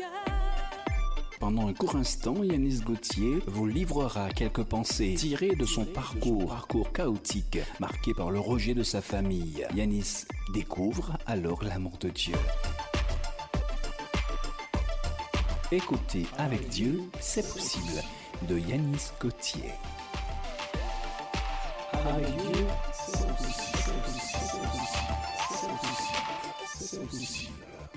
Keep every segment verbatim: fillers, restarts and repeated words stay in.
Pendant un court instant, Yanis Gauthier vous livrera quelques pensées tirées de son parcours, parcours chaotique, marqué par le rejet de sa famille. Yanis découvre alors l'amour de Dieu. Écoutez Avec Dieu, c'est possible, de Yanis Gauthier. Avec Dieu, c'est possible, c'est possible, c'est possible, c'est possible.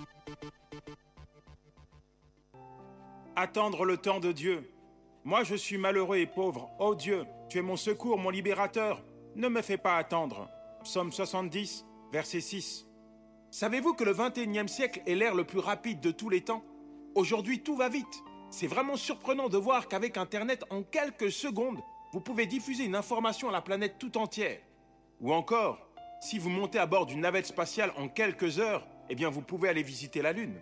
Attendre le temps de Dieu. Moi, je suis malheureux et pauvre. Ô Dieu, tu es mon secours, mon libérateur. Ne me fais pas attendre. Psaume soixante-dix, verset six. Savez-vous que le vingt et unième siècle est l'ère le plus rapide de tous les temps? Aujourd'hui, tout va vite. C'est vraiment surprenant de voir qu'avec Internet, en quelques secondes, vous pouvez diffuser une information à la planète tout entière. Ou encore, si vous montez à bord d'une navette spatiale en quelques heures, eh bien, vous pouvez aller visiter la Lune.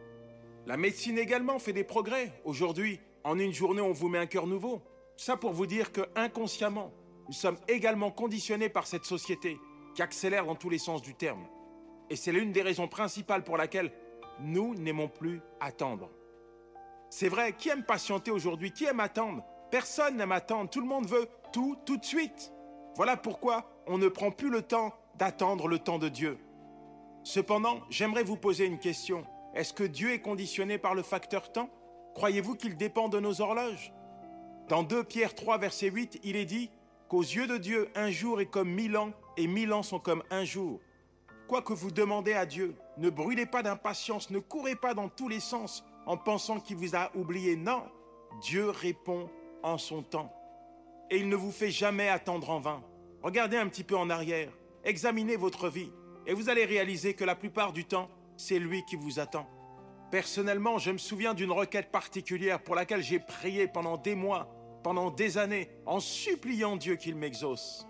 La médecine également fait des progrès. Aujourd'hui, en une journée, on vous met un cœur nouveau. Ça pour vous dire que inconsciemment, nous sommes également conditionnés par cette société qui accélère dans tous les sens du terme. Et c'est l'une des raisons principales pour laquelle nous n'aimons plus attendre. C'est vrai, qui aime patienter aujourd'hui? Qui aime attendre? Personne n'aime attendre. Tout le monde veut tout, tout de suite. Voilà pourquoi on ne prend plus le temps d'attendre le temps de Dieu. Cependant, j'aimerais vous poser une question. Est-ce que Dieu est conditionné par le facteur temps? Croyez-vous qu'il dépend de nos horloges? Dans deux Pierre trois, verset huit, il est dit qu'aux yeux de Dieu, un jour est comme mille ans et mille ans sont comme un jour. Quoi que vous demandez à Dieu, ne brûlez pas d'impatience, ne courez pas dans tous les sens en pensant qu'il vous a oublié. Non, Dieu répond en son temps. Et il ne vous fait jamais attendre en vain. Regardez un petit peu en arrière, examinez votre vie et vous allez réaliser que la plupart du temps, c'est lui qui vous attend. Personnellement, je me souviens d'une requête particulière pour laquelle j'ai prié pendant des mois, pendant des années, en suppliant Dieu qu'il m'exauce.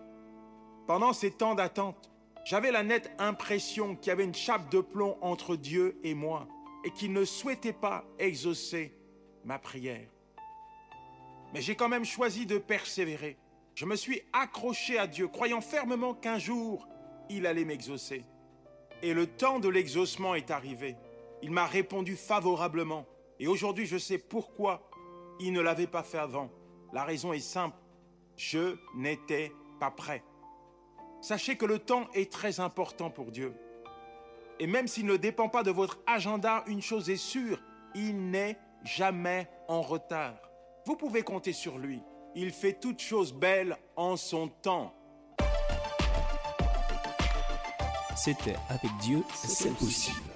Pendant ces temps d'attente, j'avais la nette impression qu'il y avait une chape de plomb entre Dieu et moi et qu'il ne souhaitait pas exaucer ma prière. Mais j'ai quand même choisi de persévérer. Je me suis accroché à Dieu, croyant fermement qu'un jour, il allait m'exaucer. Et le temps de l'exaucement est arrivé. Il m'a répondu favorablement. Et aujourd'hui, je sais pourquoi il ne l'avait pas fait avant. La raison est simple. Je n'étais pas prêt. Sachez que le temps est très important pour Dieu. Et même s'il ne dépend pas de votre agenda, une chose est sûre, il n'est jamais en retard. Vous pouvez compter sur lui. Il fait toutes choses belles en son temps. C'était Avec Dieu, c'est possible.